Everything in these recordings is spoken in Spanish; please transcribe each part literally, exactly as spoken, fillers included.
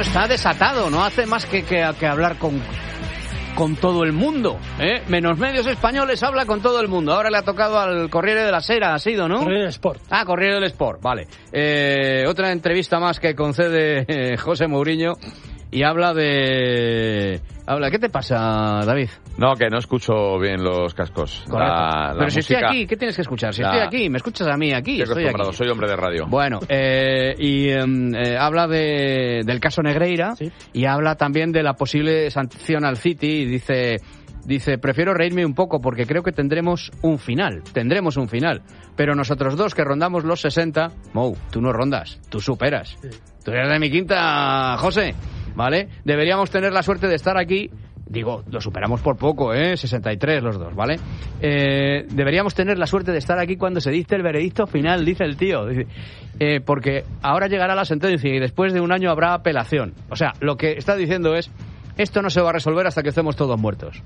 está desatado, no hace más que, que, que hablar con, con todo el mundo, ¿eh? Menos Medios Españoles, habla con todo el mundo. Ahora le ha tocado al Corriere de la Sera, ha sido, ¿no? Corriere del Sport. Ah, Corriere del Sport, vale. Eh, otra entrevista más que concede eh, José Mourinho y habla de... Habla, ¿qué te pasa, David? No, que no escucho bien los cascos. Correcto. La, la Pero si música... estoy aquí, ¿qué tienes que escuchar? Si La... estoy aquí, me escuchas a mí aquí, Estoy estoy aquí. Soy hombre de radio. Bueno, eh, y eh, habla de, del caso Negreira, ¿sí? Y habla también de la posible sanción al City y dice... Dice, prefiero reírme un poco porque creo que tendremos un final, tendremos un final. Pero nosotros dos que rondamos los sesenta, Mou, tú no rondas, tú superas. Sí. Tú eres de mi quinta, José, ¿vale? Deberíamos tener la suerte de estar aquí, digo, lo superamos por poco, ¿eh? sesenta y tres los dos, ¿vale? Eh, deberíamos tener la suerte de estar aquí cuando se dicte el veredicto final, dice el tío. Dice, eh, porque ahora llegará la sentencia y después de un año habrá apelación. O sea, lo que está diciendo es... Esto no se va a resolver hasta que estemos todos muertos.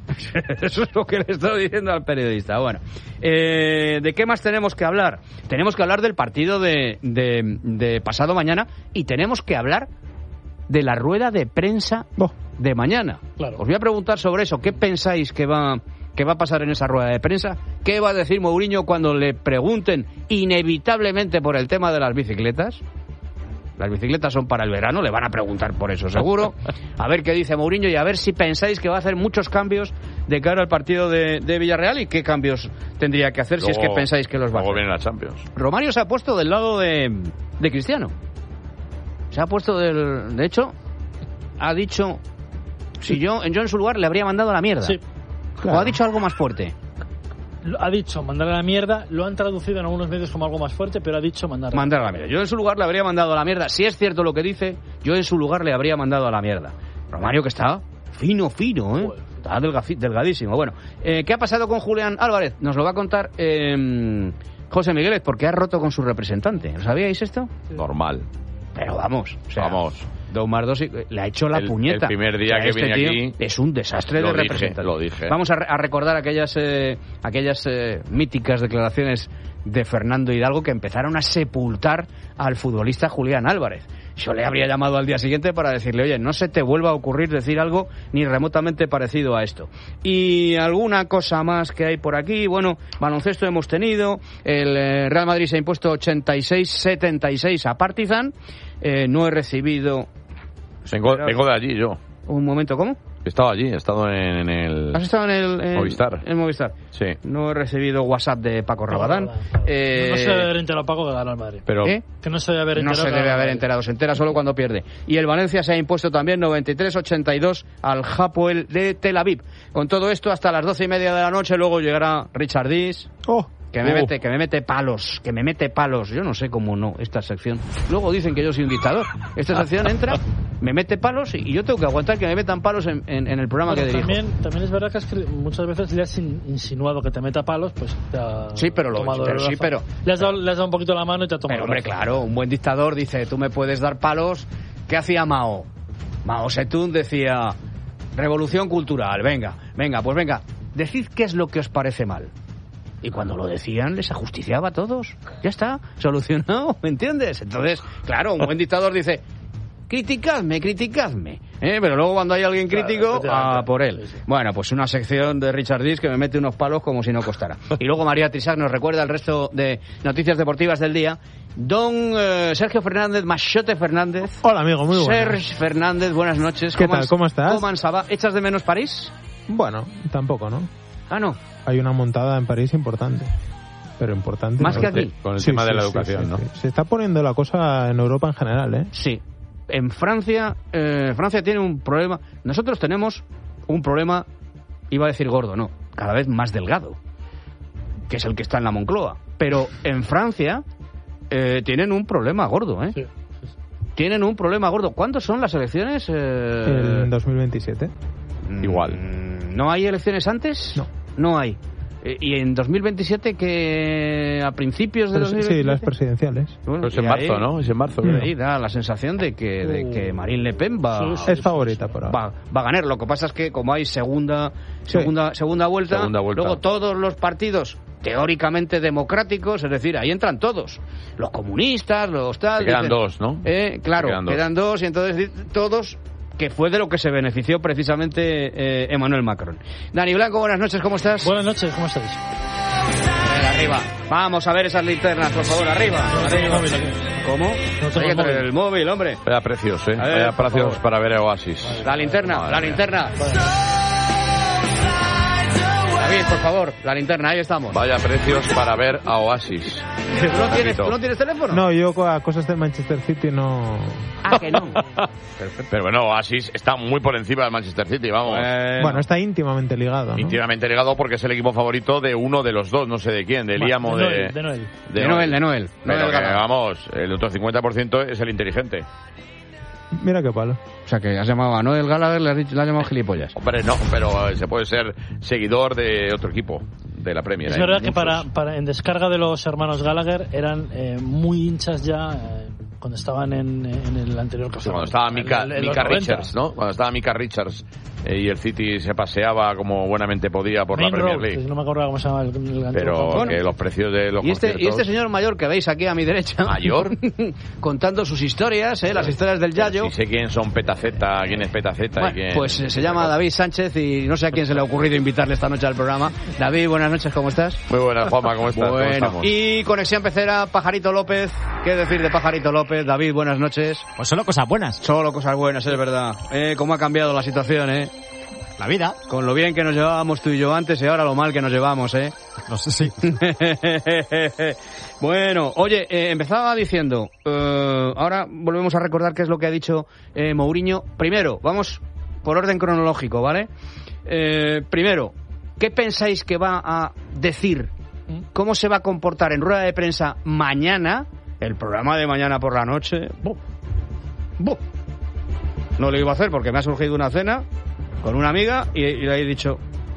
Eso es lo que le estoy diciendo al periodista. Bueno, eh, ¿de qué más tenemos que hablar? Tenemos que hablar del partido de, de, de pasado mañana y tenemos que hablar de la rueda de prensa de mañana. Claro. Os voy a preguntar sobre eso. ¿Qué pensáis que va, que va a pasar en esa rueda de prensa? ¿Qué va a decir Mourinho cuando le pregunten inevitablemente por el tema de las bicicletas? Las bicicletas son para el verano, le van a preguntar por eso seguro. A ver qué dice Mourinho y a ver si pensáis que va a hacer muchos cambios de cara al partido de, de Villarreal y qué cambios tendría que hacer luego, si es que pensáis que los va a hacer. Luego viene la Champions. Romario se ha puesto del lado de, de Cristiano. Se ha puesto del... De hecho, ha dicho... Si yo, yo en su lugar le habría mandado a la mierda. Sí, claro. O ha dicho algo más fuerte. Ha dicho mandar a la mierda, lo han traducido en algunos medios como algo más fuerte, pero ha dicho mandar a, mandar a la mierda. Yo en su lugar le habría mandado a la mierda. Si es cierto lo que dice, yo en su lugar le habría mandado a la mierda. Romario que está fino, fino, ¿eh? Bueno. Está delga- delgadísimo. Bueno, eh, ¿qué ha pasado con Julián Álvarez? Nos lo va a contar eh, José Migueles, porque ha roto con su representante. ¿Lo sabíais esto? Sí. Normal. Pero vamos, o sea, vamos. Dos más dos y le ha hecho la el, puñeta. El primer día o sea, que este vine tío aquí es un desastre de dije, representante. Lo dije. Vamos a, re- a recordar aquellas eh, aquellas eh, míticas declaraciones de Fernando Hidalgo que empezaron a sepultar al futbolista Julián Álvarez. Yo le habría llamado al día siguiente para decirle, oye, no se te vuelva a ocurrir decir algo ni remotamente parecido a esto. Y alguna cosa más que hay por aquí. Bueno, baloncesto hemos tenido. El eh, Real Madrid se ha impuesto ochenta y seis setenta y seis a Partizan. Eh, no he recibido... Vengo, vengo de allí yo. Un momento, ¿cómo? He estado allí, he estado en, en el... ¿Has estado en el... En, Movistar. En Movistar. Sí. No he recibido WhatsApp de Paco Rabadán. No, no, no. Eh... no se debe haber enterado Paco de ganar al Madrid. Pero... ¿Eh? Que no se debe haber enterado. No se debe haber enterado, se entera solo cuando pierde. Y el Valencia se ha impuesto también noventa y tres ochenta y dos al Hapoel de Tel Aviv. Con todo esto hasta las doce y media de la noche, luego llegará Richard Dis. Oh. Que me, uh. mete, que me mete palos, que me mete palos. Yo no sé cómo no, esta sección. Luego dicen que yo soy un dictador. Esta sección entra, me mete palos y yo tengo que aguantar que me metan palos en, en, en el programa bueno, que dirijo. También, también es verdad que es que muchas veces le has insinuado que te meta palos, pues te ha sí, pero lo tomado pero, sí, pero le has, dado, le has dado un poquito la mano y te ha tomado. Pero hombre, claro, un buen dictador dice, tú me puedes dar palos. ¿Qué hacía Mao? Mao Zedong decía, revolución cultural, venga, venga, pues venga, decid qué es lo que os parece mal. Y cuando lo decían, les ajusticiaba a todos. Ya está, solucionado, ¿me entiendes? Entonces, claro, un buen dictador dice, criticadme, criticadme. ¿Eh? Pero luego cuando hay alguien crítico, claro, a por él. Sí, sí. Bueno, pues una sección de Richard Dis que me mete unos palos como si no costara. Y luego María Trisac nos recuerda el resto de noticias deportivas del día. Don eh, Sergio Fernández, Machote Fernández. Hola, amigo, muy buenas. Sergio Fernández, buenas noches. ¿Qué tal? ¿Cómo estás? ¿Cómo ansaba? ¿Echas de menos París? Bueno, tampoco, ¿no? Ah, no. Hay una montada en París importante. Pero importante. Más que aquí. Con el sí, tema sí, de la sí, educación, sí, ¿no? Sí. Se está poniendo la cosa en Europa en general, ¿eh? Sí. En Francia, eh, Francia tiene un problema. Nosotros tenemos un problema, iba a decir gordo, no, cada vez más delgado, que es el que está en la Moncloa. Pero en Francia eh, tienen un problema gordo, ¿eh? Sí. Tienen un problema gordo. ¿Cuándo son las elecciones? Eh... En dos mil veintisiete. Mm, Igual. ¿No hay elecciones antes? No. No hay. Eh, ¿Y en dos mil veintisiete que a principios de Pero, dos mil veintisiete? Sí, las presidenciales. Bueno, pues en marzo, ahí, ¿no? Es en marzo. Y ahí da la sensación de que, de que Marine Le Pen va, sí, sí, es favorita por ahora. Va, va a ganar. Lo que pasa es que como hay segunda, segunda, sí. segunda, vuelta, segunda vuelta, luego todos los partidos teóricamente democráticos, es decir, ahí entran todos, los comunistas, los tal... Se quedan dicen, dos, ¿no? Eh, claro, quedan dos. quedan dos y entonces todos... que fue de lo que se benefició precisamente eh, Emmanuel Macron. Dani Blanco, buenas noches, ¿cómo estás? Buenas noches, ¿cómo estáis? Venga, arriba. Vamos a ver esas linternas, por favor, arriba. No tengo arriba. móvil aquí. ¿Cómo? No tengo Hay que traer móvil. el móvil, hombre. Vaya precios, ¿eh? A ver, Vaya por precios favor. para ver Oasis. La linterna, Madre la mía. linterna. David, por favor, la linterna, ahí estamos. Vaya precios para ver a Oasis. ¿Tú no tienes, ¿tú no tienes teléfono? No, yo a cosas del Manchester City no... Ah, que no. Pero bueno, Oasis está muy por encima del Manchester City, vamos. Bueno, Bueno, está íntimamente ligado, ¿no? Íntimamente ligado porque es el equipo favorito de uno de los dos, no sé de quién, de Liam o de de... Noel, de Noel. de Noel, de Noel. Pero Noel que, Gallagher. vamos, el otro cincuenta por ciento es el inteligente. Mira qué palo. O sea, que has llamado a Noel Gallagher, le has, dicho, le has llamado gilipollas. Hombre, no, pero eh, se puede ser seguidor de otro equipo, de la Premier. Es Hay verdad que muchos. para, para en descarga de los hermanos Gallagher eran eh, muy hinchas ya eh, cuando estaban en, en el anterior Sí, caso. cuando estaba Mika, En- en los Mika noventa. Richards, ¿no? Cuando estaba Mika Richards eh, y el City se paseaba como buenamente podía por Main la Premier Road, League. que no me acuerdo cómo se llama el, el antiguo Pero campo. Bueno. que los precios de los Y este, y conciertos... este señor mayor que veis aquí a mi derecha. ¿Mayor? contando sus historias, ¿eh? Las historias del Yayo. Sí sé quién son Petaceta, quién es Petaceta y Bueno, quién... pues eh, se llama David Sánchez y no sé a quién se le ha ocurrido invitarle esta noche al programa. David, buenas noches, ¿cómo estás? Muy buenas, Juanma, ¿cómo estás? ¿Cómo Bueno, estamos? y Conexión Pecera, Pajarito López. ¿Qué decir de Pajarito López? David, buenas noches. Pues solo cosas buenas. Solo cosas buenas, es verdad. Eh, ¿Cómo ha cambiado la situación, eh? La vida. Con lo bien que nos llevábamos tú y yo antes y ahora lo mal que nos llevamos, eh. No sé si. Bueno, oye, eh, empezaba diciendo, eh, ahora volvemos a recordar qué es lo que ha dicho eh, Mourinho. Primero, vamos por orden cronológico, ¿vale? Eh, primero, ¿qué pensáis que va a decir? ¿Cómo se va a comportar en rueda de prensa mañana? El programa de mañana por la noche. ¡Buf! ¡Buf! No lo iba a hacer porque me ha surgido una cena con una amiga y, y le he dicho,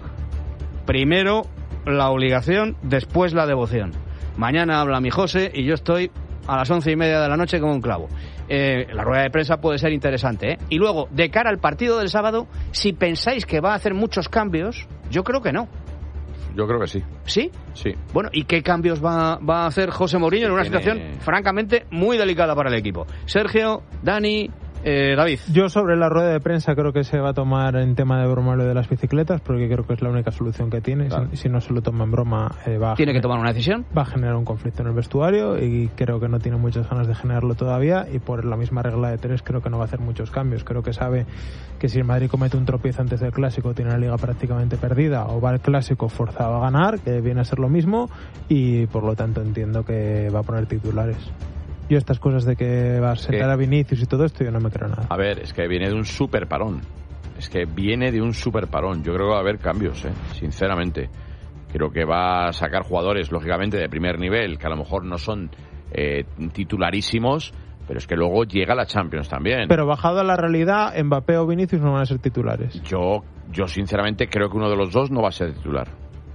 primero la obligación, después la devoción. Mañana habla mi José y yo estoy a las once y media de la noche como un clavo. Eh, la rueda de prensa puede ser interesante, ¿eh? Y luego, de cara al partido del sábado, si pensáis que va a hacer muchos cambios, yo creo que no. Yo creo que sí, ¿Sí? sí. Bueno, ¿y qué cambios va, va a hacer José Mourinho en una Tiene- situación francamente muy delicada para el equipo? Sergio, Dani, eh, David. Yo sobre la rueda de prensa creo que se va a tomar en tema de broma lo de las bicicletas, porque creo que es la única solución que tiene. Claro. Si, si no se lo toma en broma, eh, va, a Tiene que gener- tomar una decisión. va a generar un conflicto en el vestuario y creo que no tiene muchas ganas de generarlo todavía, y por la misma regla de tres creo que no va a hacer muchos cambios. Creo que sabe que si el Madrid comete un tropiezo antes del Clásico tiene la Liga prácticamente perdida, o va al Clásico forzado a ganar, que viene a ser lo mismo, y por lo tanto entiendo que va a poner titulares. Yo estas cosas de que va a sentar ¿Qué? a Vinicius y todo esto, yo no me creo nada. A ver, es que viene de un super parón. Es que viene de un super parón. Yo creo que va a haber cambios, ¿eh? Sinceramente. Creo que va a sacar jugadores, lógicamente, de primer nivel, que a lo mejor no son eh, titularísimos, pero es que luego llega la Champions también. Pero bajado a la realidad, Mbappé o Vinicius no van a ser titulares. Yo, yo sinceramente creo que uno de los dos no va a ser titular.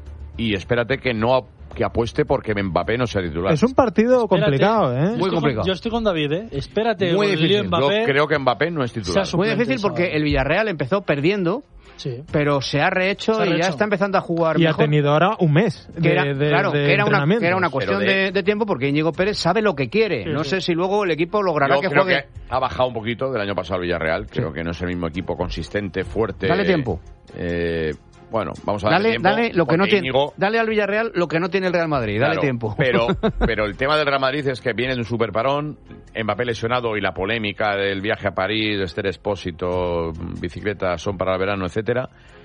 Y espérate que no que apueste porque Mbappé no sea titular. Es un partido Espérate. complicado, Yo ¿eh? Muy estoy con- complicado. yo estoy con David, ¿eh? Espérate, Muy con el difícil. lío Mbappé. Yo creo que Mbappé no es titular. Se ha Muy suplente difícil porque sábado. el Villarreal empezó perdiendo, Sí. pero se ha rehecho Se ha y ya rehecho. está empezando a jugar Y ha mejor. tenido ahora un mes de, que era, de- claro, de que era, una, entrenamientos. que era una cuestión Pero de- de, de tiempo porque Íñigo Pérez sabe lo que quiere. Sí, no sí. sé si luego el equipo logrará Yo que creo juegue. que ha bajado un poquito del año pasado el Villarreal. Creo que no es el mismo equipo consistente, fuerte. Dale tiempo. Eh, bueno, vamos a darle Dale, tiempo. dale, lo que no porque tiene, Íñigo- dale al Villarreal lo que no tiene el Real Madrid. Dale Claro, tiempo. Pero, pero el tema del Real Madrid es que viene de un super parón, Mbappé lesionado y la polémica del viaje a París, de Esther Expósito, bicicletas son para el verano, etcétera.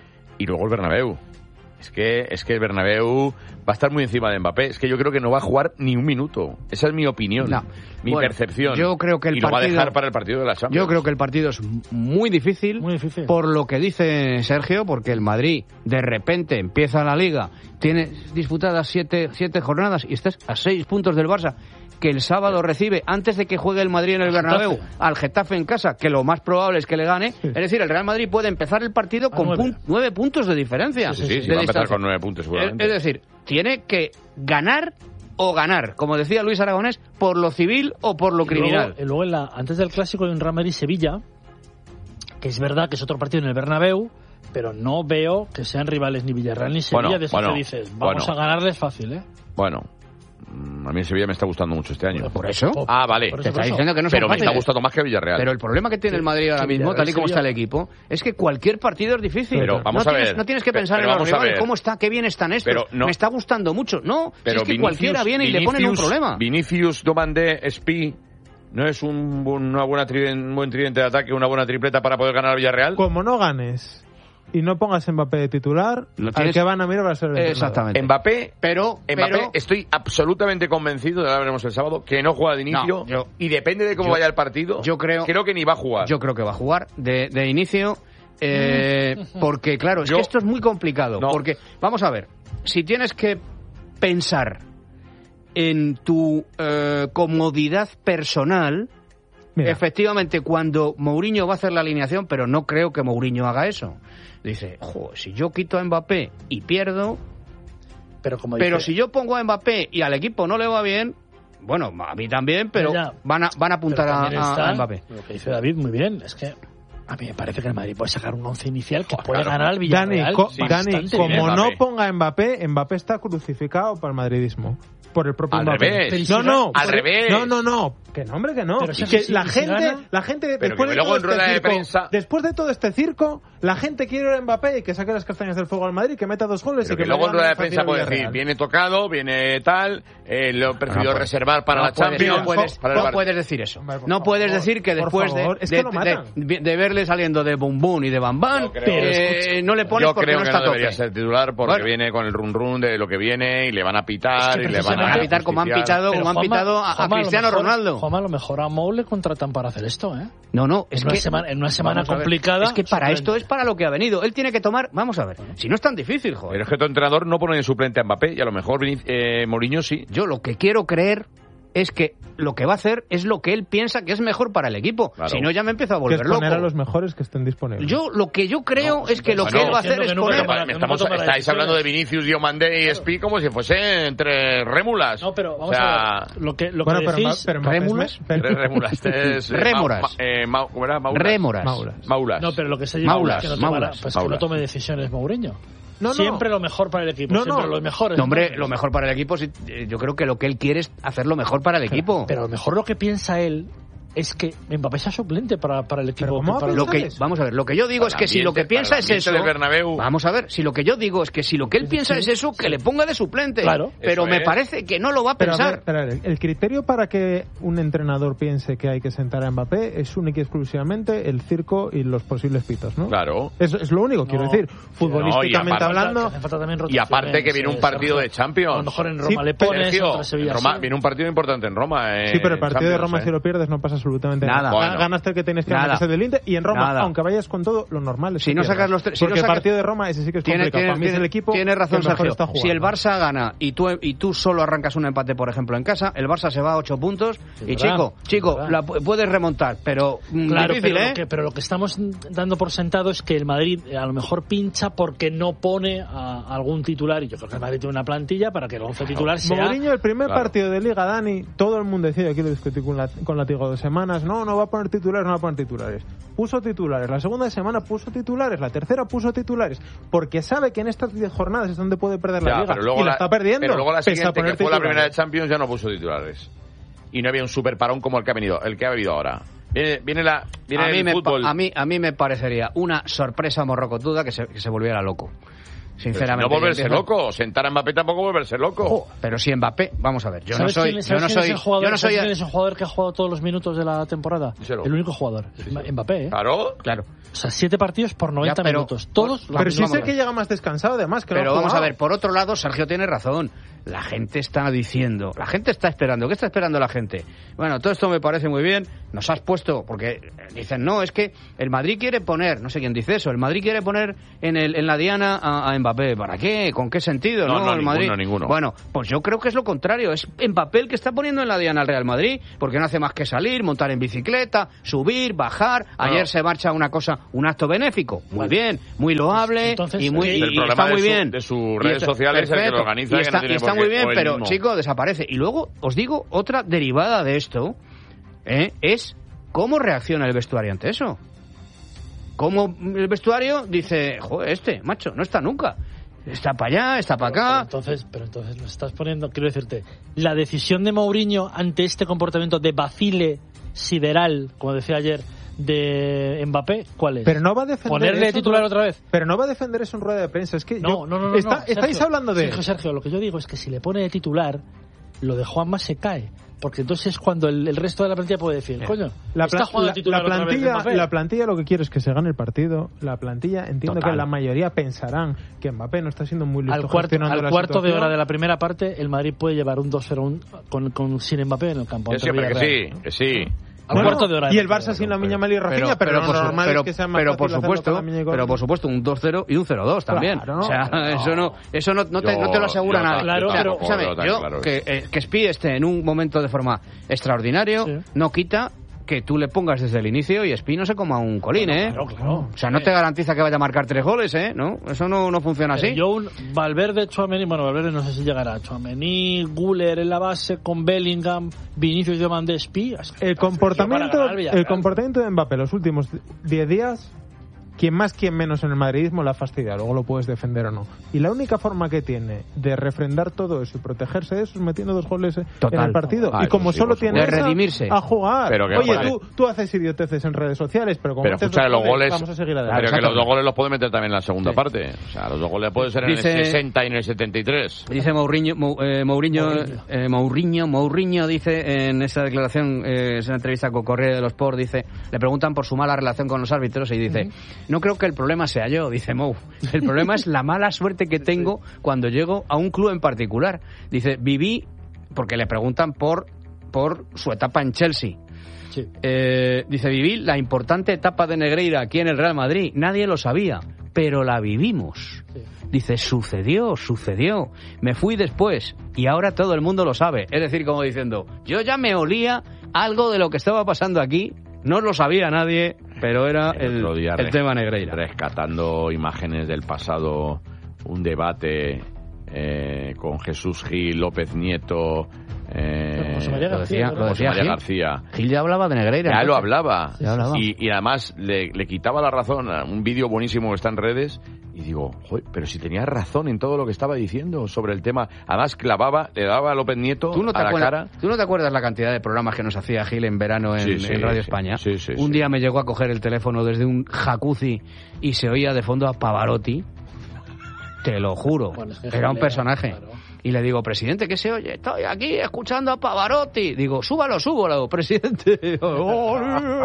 Y luego el Bernabéu. Es que, es que el Bernabéu va a estar muy encima de Mbappé. Es que yo creo que no va a jugar ni un minuto. Esa es mi opinión, No. mi Bueno, percepción. yo creo que el y lo va a partido- dejar para el partido de la Champions. Yo creo que el partido es muy difícil, Muy difícil. por lo que dice Sergio, porque el Madrid de repente empieza la Liga, tiene disputadas siete, siete jornadas y estás a seis puntos del Barça, que el sábado recibe, antes de que juegue el Madrid en el Al Bernabéu, Getafe. al Getafe en casa, que lo más probable es que le gane. Es decir, el Real Madrid puede empezar el partido A con nueve. pun- nueve puntos de diferencia. Sí, sí, sí, de va a empezar distancia. con nueve puntos Es, seguramente. es decir, tiene que ganar o ganar, como decía Luis Aragonés, por lo civil o por lo Y criminal. Luego, y luego en la, antes del clásico hay un Real Madrid-Sevilla, que es verdad que es otro partido en el Bernabéu, pero no veo que sean rivales ni Villarreal ni Sevilla, Bueno, de eso bueno, que dices, vamos bueno. a ganarles fácil, ¿eh? Bueno, a mí Sevilla me está gustando mucho este año. Por eso. Ah, vale. Por Te eso, está por eso. diciendo que no son Pero me fáciles. está gustando más que Villarreal. Pero el problema que tiene Sí, el Madrid ahora sí, mismo, Villarreal, tal y como está el Sevilla. equipo, es que cualquier partido es difícil. Pero vamos no a tienes, ver. No tienes que pensar Pero en los vamos a rivales, ver. cómo está, qué bien están estos. Pero no- Me está gustando mucho. No, si Pero es que Vinicius- cualquiera viene y le ponen un Vinicius- problema. Vinicius, Domandé, Espi, ¿no es un, buen- una buena tri- un buen tridente de ataque, una buena tripleta para poder ganar al Villarreal? Como no ganes y no pongas Mbappé de titular, Lo al tienes- que van a mirar va a ser el entrenador. Exactamente. Mbappé, Pero, Mbappé, pero estoy absolutamente convencido, ya lo veremos el sábado, que no juega de inicio. No, yo- y depende de cómo yo- vaya el partido. yo creo- Creo que ni va a jugar. yo creo que va a jugar de, de inicio. eh, porque, claro, es Yo- que esto es muy complicado. No. Porque, vamos a ver, si tienes que pensar en tu eh, comodidad personal, Mira, efectivamente, cuando Mourinho va a hacer la alineación, pero no creo que Mourinho haga eso. Dice, "Jo, si yo quito a Mbappé y pierdo, Pero como pero dice- si yo pongo a Mbappé y al equipo no le va bien, bueno, a mí también, pero Ya, ya. van a van a apuntar Pero a, también a- está a Mbappé." Lo que dice David, muy bien, es que a mí me parece que el Madrid puede sacar un once inicial que Oh, puede claro. ganar al Dani, Villarreal. co- Sí, Dani, bastante como bien. no Mbappé. ponga a Mbappé, Mbappé está crucificado para el madridismo. Por el propio Al Mbappé. revés. Pero No, si no. Al por- revés. No, no, no. Que no, hombre, que no. Pero si- que si- la si gente, gana- la gente Pero después que de luego todo en rueda este de circo, prensa- después de todo este circo, la gente quiere a Mbappé y que saque las castañas del fuego al Madrid, que meta dos goles Pero y que que luego en le rueda de gane prensa fácil puede al decir, Villarreal. viene tocado, viene tal, eh, lo he preferido puedes. reservar para No la puedes, Champions. no puedes, para el no Bar- puedes decir eso. Hombre, por No favor, puedes decir que por después de, favor, es que de, lo de- matan. de- de verle saliendo de Bum Bum y de Bam Bam, Yo creo- eh, no le pones Yo porque creo no que está no a debería tope. ser titular porque Bueno. viene con el run run de lo que viene y le van a pitar Es que y le van Van precisamente- a a pitar como han justiciar. pitado, Pero como han Juanma- pitado a, a Juanma, lo Cristiano mejor- Ronaldo. Juanma, a lo mejor a Mou le contratan para hacer esto, ¿eh? No, no, es en, una que semana, en una semana vamos a ver, complicada. Es que para sorprende. esto es para lo que ha venido. Él tiene que tomar, vamos a ver, si no es tan difícil, joder. Pero es que tu entrenador no pone de suplente a Mbappé y a lo mejor Vinic- eh, Mourinho sí. Yo lo que quiero creer es que lo que va a hacer es lo que él piensa que es mejor para el equipo. Claro. Si no, ya me empiezo a Que volver es loco. poner a los mejores que estén disponibles. Yo lo que yo creo No, es que lo bueno, que él va a hacer entiendo es que nunca poner... tomará- Me que estamos, nunca tomará estáis decisiones. hablando de Vinicius, Diomandé y Espi como si fuese entre rémulas. No, pero vamos o sea, a ver. Lo que, lo Bueno, que pero, decís. Ma- pero Mbappé es Rémulas. me- pero- tres rémulas. Este es, eh, Rémoras. Ma- ma- eh, Ma- ¿Cómo era? Maulas. Rémoras. Maulas. Maulas. No, pero lo que se lleva Maulas, es que no tomará- Maulas. pues que Maulas. no tome decisiones Mourinho. No, no. Siempre lo mejor para el equipo. No, siempre no. lo mejor. No, hombre, lo mejor para el equipo, sí, eh, yo creo que lo que él quiere es hacer lo mejor para el equipo. Pero a lo mejor lo que piensa él es que Mbappé sea suplente para, para el equipo. Pero ¿cómo va a para Lo pensar que, eso? vamos a ver, lo que yo digo Para es el que si lo que ambiente- piensa para el es ambiente eso, del Bernabéu. vamos a ver, si lo que yo digo es que si lo que él piensa es eso, que le ponga de suplente. Claro. Pero Eso me es. parece que no lo va a Pero a pensar. ver, pero a ver, el criterio para que un entrenador piense que hay que sentar a Mbappé es único y exclusivamente el circo y los posibles pitos, ¿no? Claro. Es, es lo único, No. quiero decir. Futbolísticamente aparte- hablando, Hace falta también Y aparte que viene un rotaciones, partido eh, de Champions. A lo mejor en Sí, Roma le pones, Sergio, contra Sevilla en Roma, sí. viene un partido importante en Roma. eh, sí, pero el partido de Champions, Roma eh. si lo pierdes no pasa absolutamente Nada. nada. Bueno. Ganaste el que tienes que Nada. ganar, que es el del Inter, y en Roma, Nada. aunque vayas con todo, lo normal es Si que no pierdas. sacas los tres- si Porque no sacas- el partido de Roma ese sí que es Tiene, complicado. tiene- Para mí es el tiene- equipo tiene razón, que mejor Sergio. está jugando. Si el Barça gana y tú, y tú solo arrancas un empate, por ejemplo, en casa, el Barça se va a ocho puntos y, verdad, chico, es chico, verdad. la pu- puedes remontar, pero mm, Claro, difícil, pero, ¿eh? lo que, pero lo que estamos dando por sentado es que el Madrid eh, a lo mejor pincha porque no pone a, a algún titular, y yo creo que el Madrid tiene una plantilla para que el once titular sea... Mourinho, el primer Claro. partido de Liga, Dani, todo el mundo decía, aquí lo discutí con, la, con Latigo dos semanas, no, no va a poner titulares, no va a poner titulares. Puso titulares, la segunda semana puso titulares, la tercera puso titulares, porque sabe que en estas diez jornadas es donde puede perder la Ya, Liga, pero luego y la, está perdiendo, Pero luego la pese a siguiente, poner que fue la primera de titulares. Champions, ya no puso titulares. Y no había un super parón como el que ha venido, el que ha habido ahora. Viene, viene la viene a, mí el me, pa- fútbol. a, mí, a mí me parecería una sorpresa morrocotuda que se, que se volviera loco. Sinceramente. no volverse Empieza- loco, sentar a Mbappé tampoco volverse loco. Oh, pero si Mbappé, vamos a ver, yo no ¿Sabes soy, quién, yo sabes no quién es soy, el jugador, yo no soy, ¿sabes quién es el jugador que ha jugado todos los minutos de la temporada? Díselo. El único jugador, Mbappé, ¿eh? Claro. claro. O sea, siete partidos por noventa Ya, pero- minutos. Todos por- Pero si es vamos el a que ver. llega más descansado, además, que lo Pero ha vamos a jugado. ver, por otro lado, Sergio tiene razón. La gente está diciendo, la gente está esperando. ¿Qué está esperando la gente? Bueno, todo esto me parece muy bien. Nos has puesto, porque dicen, no, es que el Madrid quiere poner, no sé quién dice eso, el Madrid quiere poner en, el, en la diana a, a Mbappé. ¿Para qué? ¿Con qué sentido? No, No, no, el ninguno, Madrid. ninguno. Bueno, pues yo creo que es lo contrario. Es Mbappé el que está poniendo en la diana al Real Madrid, porque no hace más que salir, montar en bicicleta, subir, bajar. Ayer Bueno. se marcha una cosa, un acto benéfico. Muy bien, muy loable Entonces, y muy ¿qué? y- El y programa está de muy su- bien. de sus Y redes está- sociales, el que lo perfecto. organiza, y que está, no tiene y está por muy qué- bien, o él pero mismo. chico, desaparece. Y luego os digo otra derivada de esto, ¿eh? es cómo reacciona el vestuario ante eso. como el vestuario dice, joder, este, macho, no está nunca. Está para allá, está para acá. Pero entonces, pero entonces lo estás poniendo, quiero decirte, la decisión de Mourinho ante este comportamiento de vacile sideral, como decía ayer, de Mbappé, ¿cuál es? Pero no va a defender ponerle eso, titular otra vez. Pero no va a defender eso en rueda de prensa. Es que no, yo, no, no, no, está, no. estáis Sergio, hablando de Sergio, Sergio, lo que yo digo es que si le pone de titular, lo de Juanma se cae. Porque entonces es cuando el, el resto de la plantilla puede decir, coño, la, está jugando la, titular la plantilla, otra vez la plantilla lo que quiere es que se gane el partido. La plantilla, entiendo Total. que la mayoría pensarán que Mbappé no está siendo muy listo al cuarto, gestionando al la cuarto de situación. hora de la primera parte, el Madrid puede llevar un dos cero un, con, con, sin Mbappé en el campo. Que sí, ante que Villarreal. sí, que sí. Al Bueno, cuarto de hora. y el Barça sin la Miñamal y Rafinha, pero, lo por, su- normal pero, es que sea más pero fácil por hacerlo supuesto, con la Miña y con- pero por supuesto un dos cero y un cero dos también. Claro, o sea, claro. eso no, eso no, no, te, Yo- no te lo asegura yo nadie. ta- Claro, O sea, pero- escúchame, yo tan yo, claro que, es. eh, que Spi esté en un momento de forma extraordinario, Sí. no quita que tú le pongas desde el inicio y Spi no se coma un colín, ¿eh? Claro, claro. O sea, no te garantiza que vaya a marcar tres goles, ¿eh? ¿No? Eso no, no funciona así. Yo un Valverde, Tchouaméni, bueno, Valverde no sé si llegará. Tchouaméni, Güler en la base con Bellingham, Vinicius de Van de Spi. El comportamiento, el comportamiento de Mbappé los últimos diez días, quien más, quien menos en el madridismo la fastidia, luego lo puedes defender o no. Y la única forma que tiene de refrendar todo eso y protegerse de eso es metiendo dos goles Total. en el partido. Ah, y como eso sí, solo por tiene De supuesto. esa, redimirse. a jugar. Pero que, Oye, joder. tú, tú haces idioteces en redes sociales, pero como Pero haces escucha, dos los goles, vamos a seguir pero adelante. que los dos goles los puede meter también en la segunda Sí. parte. O sea, los dos goles pueden ser en Dice- el sesenta y en el setenta y tres. Dice Mourinho, Mou- eh, Mourinho, Mourinho. eh, Mourinho, Mourinho dice en esa declaración, eh, es una entrevista con Corriere dello Sport, dice, le preguntan por su mala relación con los árbitros y dice, no creo que el problema sea yo, dice Mou, el problema es la mala suerte que tengo cuando llego a un club en particular. Dice, viví, porque le preguntan por, por su etapa en Chelsea. Sí. Eh, dice, viví la importante etapa de Negreira aquí en el Real Madrid. Nadie lo sabía, pero la vivimos. Sí. Dice, sucedió, sucedió. Me fui después y ahora todo el mundo lo sabe. Es decir, como diciendo, yo ya me olía algo de lo que estaba pasando aquí. No lo sabía nadie, pero era el, otro día el res- tema Negreira. Rescatando imágenes del pasado, un debate eh, con Jesús Gil, López Nieto, eh, José María Lo decía, García, lo ¿no? José decía María Gil. García. Gil ya hablaba de Negreira. Ya lo entonces. hablaba. Ya hablaba. Y, y además le, le quitaba la razón a un vídeo buenísimo que está en redes. Y digo, joder, pero si tenía razón en todo lo que estaba diciendo sobre el tema. Además clavaba, le daba a López Nieto ¿Tú no, te a la acuerdas, cara. ¿Tú no te acuerdas la cantidad de programas que nos hacía Gil en verano en, Sí, sí, en Radio sí. España? Sí, sí, un sí. día me llegó a coger el teléfono desde un jacuzzi y se oía de fondo a Pavarotti. Te lo juro. Bueno, es que Era un Gil era, personaje. claro. Y le digo, presidente, ¿qué se oye? Estoy aquí escuchando a Pavarotti. Digo, súbalo, súbalo, presidente. Digo,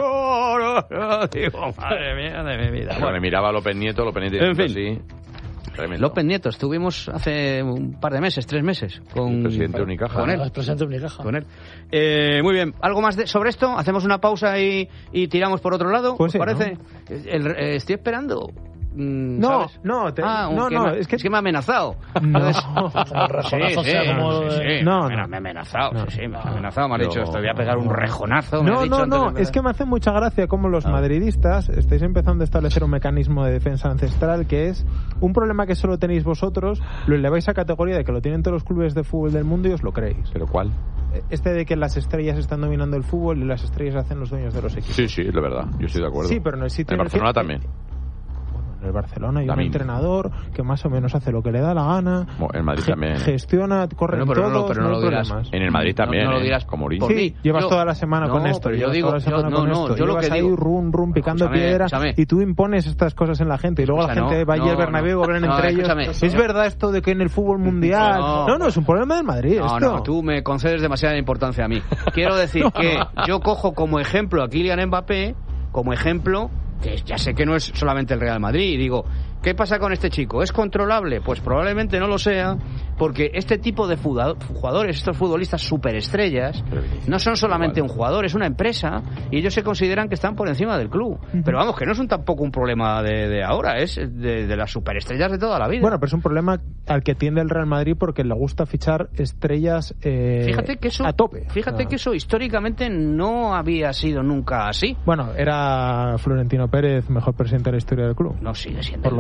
madre mía de mi vida. Cuando Bueno, le miraba a López Nieto, López Nieto En fin. así. Tremendo. López Nieto, estuvimos hace un par de meses, tres meses, con El presidente de Unicaja. Con él. El presidente de Unicaja. Con él. Eh, muy bien, ¿algo más de- sobre esto? ¿Hacemos una pausa y, y tiramos por otro lado? Pues ¿Os sí, parece? El- eh, estoy esperando. mm, No, ¿sabes? no, te- Ah, no, que no, me- es que- me ha amenazado. No. Como rejonazo, o sea, como... sí, sí, No, me, no. me ha amenazado, No. sí, sí, me ha amenazado, me ha No. dicho, te voy a pegar un rejonazo. me ha No, dicho no, antes de no, empezar. es que me hace mucha gracia cómo los madridistas estáis empezando a establecer un mecanismo de defensa ancestral que es un problema que solo tenéis vosotros, lo eleváis a categoría de que lo tienen todos los clubes de fútbol del mundo y os lo creéis. ¿Pero cuál? Este de que las estrellas están dominando el fútbol y las estrellas hacen los dueños de los equipos. Sí, sí, es verdad. Yo estoy de acuerdo. Sí, pero en el sitio En en el Barcelona que- también. En el Barcelona hay La un misma. entrenador que más o menos hace lo que le da la gana. Bueno, en Madrid ge- también. Gestiona, corren Bueno, pero no, todos, pero no hay lo dirás. problemas. En el Madrid también. No, no lo ¿eh? dirás Como Mourinho. por Sí, mí. llevas Yo- toda la semana no, con esto. pero yo llevas digo, toda la semana yo- no, con no, esto. yo lo Llevas que ahí digo- run, run, picando Escúchame, piedra escúchame. y tú impones estas cosas en la gente y luego la Escucha, gente no, va allí no, al Bernabéu, no. hablan No, entre ellos. escúchame. Es verdad esto de que en el fútbol mundial... No. No, no, es un problema del Madrid No, esto. no, tú me concedes demasiada importancia a mí. Quiero decir que yo cojo como ejemplo a Kylian Mbappé, como ejemplo, que ya sé que no es solamente el Real Madrid, y digo, ¿qué pasa con este chico? ¿Es controlable? Pues probablemente no lo sea, porque este tipo de fuda- jugadores, estos futbolistas superestrellas, no son solamente un jugador, es una empresa, y ellos se consideran que están por encima del club. Pero vamos, que no es un, tampoco un problema de, de ahora, es de, de las superestrellas de toda la vida. Bueno, pero es un problema al que tiende el Real Madrid porque le gusta fichar estrellas eh, fíjate que eso, a tope. Fíjate Ah. que eso históricamente no había sido nunca así. Bueno, era Florentino Pérez mejor presidente de la historia del club. No sigue siendo Por lo el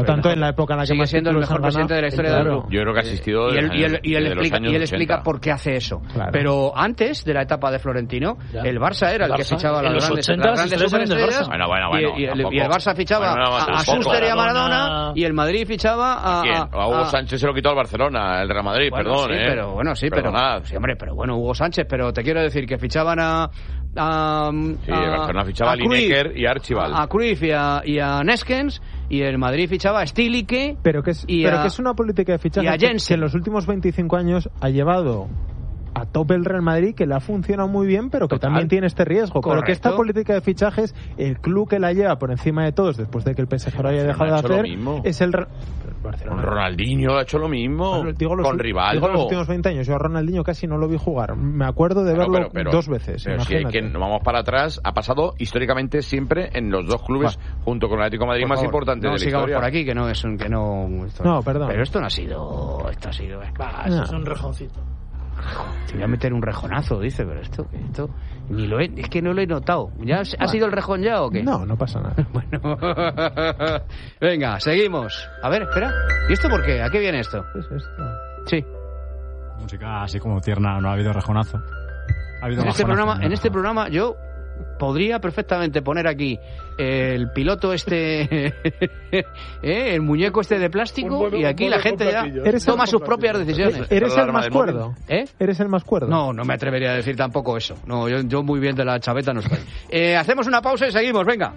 tanto, en la época en la que sigue más siendo el títulos mejor han presidente de la historia ganado. del club. Yo creo que ha asistido y él, y él, y él desde los explica, años y él explica ochenta. por qué hace eso. Claro. Pero antes de la etapa de Florentino, Ya. el Barça era el, El que Barça, fichaba a en las los grandes, ochenta las grandes las estrellas eran del superestrellas. Barça. Bueno, bueno, bueno, y, y el, tampoco. y el Barça fichaba Bueno, no, a, a tampoco. Schuster y a Maradona. Maradona, y el Madrid fichaba a... ¿A quién? A Hugo a- Sánchez se lo quitó al Barcelona, el Real Madrid, Bueno, perdón, sí, ¿eh? pero bueno, sí, pero Perdonad. sí, hombre, pero bueno, Hugo Sánchez, pero te quiero decir que fichaban a a, Sí, a- el Barcelona fichaba a Cruyff, Lineker y a Archibald. a, a Cruyff y a, y a Neskens, y el Madrid fichaba a Stilicke, Pero que es, y pero a- que es una política de y fichaje a que, Jensen. que en los últimos veinticinco años ha llevado a tope el Real Madrid, que le ha funcionado muy bien, pero que Total. también tiene este riesgo. Pero que esta Correcto. política de fichajes, el club que la lleva por encima de todos, después de que el P S G lo haya dejado de ha hecho lo hacer, mismo. es el... Re- Con Barcelona. Ronaldinho ha hecho lo mismo. Bueno, digo los, con digo Rivaldo. los últimos veinte años. Yo a Ronaldinho casi no lo vi jugar. Me acuerdo de Bueno, verlo pero- pero- dos veces. Pero si hay imagínate. que nos vamos para atrás, ha pasado históricamente siempre en los dos clubes, junto con el Atlético de Madrid, Por más favor, importantes no de la sigamos historia. por aquí, que no es un... Que no, esto- No, perdón. Pero esto no ha sido... Esto ha sido... Ah, eso No. es un rejoncito. Te voy a meter un rejonazo, dice, pero esto... esto ni lo he, es que no lo he notado. ¿Ya ha sido el rejón ya o qué? No, no pasa nada. Bueno, venga, seguimos. A ver, espera. ¿Y esto por qué? ¿A qué viene esto? ¿Qué es esto? Sí. Música así como tierna, no ha habido rejonazo. Ha habido En este bajonazo, programa, no. en este programa yo podría perfectamente poner aquí el piloto este, ¿eh? el muñeco este de plástico, Un bueno- y aquí un la bueno gente con ya platillos. Eres toma el- sus propias decisiones. ¿Eres la el alarma más del móvil. cuerdo? ¿Eh? ¿Eres el más cuerdo? No, no me atrevería a decir tampoco eso. No, yo, yo muy bien de la chaveta no estoy. Eh, hacemos una pausa y seguimos, venga.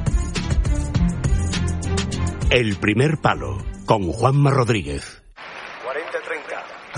El primer palo, con Juanma Rodríguez. cuarenta treinta.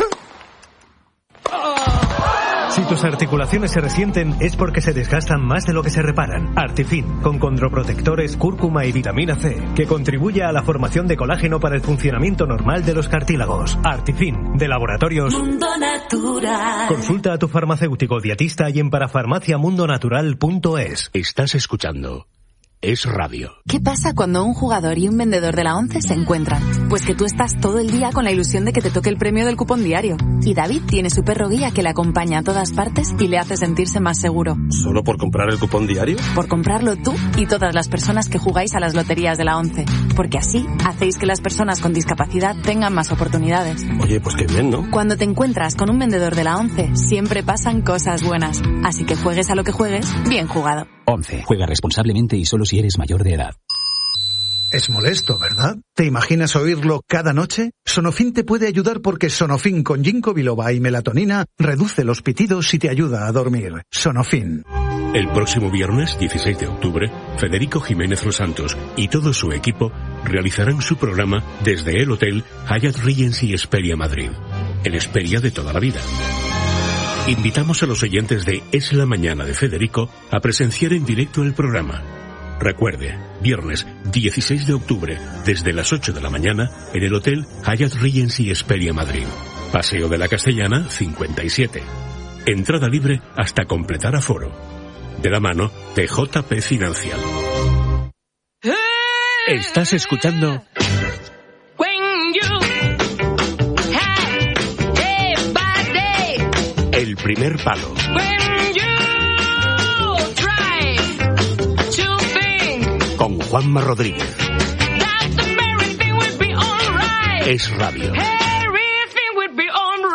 Si tus articulaciones se resienten es porque se desgastan más de lo que se reparan. Artifin, con condroprotectores, cúrcuma y vitamina C, que contribuye a la formación de colágeno para el funcionamiento normal de los cartílagos. Artifin, de Laboratorios Mundo Natural. Consulta a tu farmacéutico dietista y en parafarmaciamundonatural punto es. Estás escuchando Es Radio. ¿Qué pasa cuando un jugador y un vendedor de la ONCE se encuentran? Pues que tú estás todo el día con la ilusión de que te toque el premio del cupón diario. Y David tiene su perro guía que le acompaña a todas partes y le hace sentirse más seguro. ¿Solo por comprar el cupón diario? Por comprarlo tú y todas las personas que jugáis a las loterías de la ONCE. Porque así hacéis que las personas con discapacidad tengan más oportunidades. Oye, pues qué bien, ¿no? Cuando te encuentras con un vendedor de la ONCE, siempre pasan cosas buenas. Así que juegues a lo que juegues, bien jugado. once. Juega responsablemente y solo si eres mayor de edad. Es molesto, ¿verdad? ¿Te imaginas oírlo cada noche? Sonofin te puede ayudar porque Sonofin con ginkgo biloba y melatonina reduce los pitidos y te ayuda a dormir. Sonofin. El próximo viernes, dieciséis de octubre, Federico Jiménez Los Santos y todo su equipo realizarán su programa desde el Hotel Hyatt Regency Hesperia Madrid, el Hesperia de toda la vida. Invitamos a los oyentes de Es la Mañana de Federico a presenciar en directo el programa. Recuerde, viernes dieciséis de octubre, desde las ocho de la mañana, en el Hotel Hyatt Regency Hesperia Madrid. Paseo de la Castellana, cincuenta y siete. Entrada libre hasta completar aforo. De la mano de J P Financial. Estás escuchando El primer palo. Con Juanma Rodríguez. Es Radio.